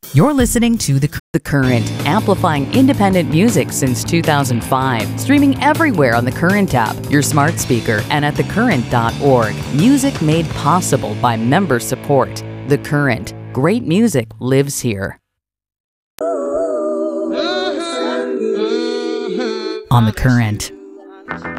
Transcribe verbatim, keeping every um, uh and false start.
You're listening to The, the Current, amplifying independent music since two thousand five. Streaming everywhere on the Current app, your smart speaker, and at the current dot org. Music made possible by member support. The Current. Great music lives here. On The Current.